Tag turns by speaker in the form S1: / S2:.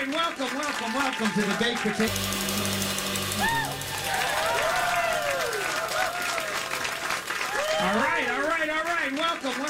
S1: right, welcome to the Baked Potato. All right, welcome.